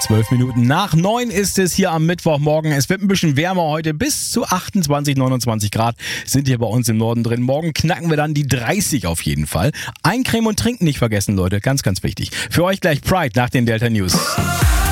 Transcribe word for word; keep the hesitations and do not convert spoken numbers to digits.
Zwölf Minuten nach neun ist es hier am Mittwochmorgen. Es wird ein bisschen wärmer heute. Bis zu achtundzwanzig, neunundzwanzig Grad sind hier bei uns im Norden drin. Morgen knacken wir dann die dreißig auf jeden Fall. Eincremen und trinken nicht vergessen, Leute. Ganz, ganz wichtig. Für euch gleich Pride nach den Delta News.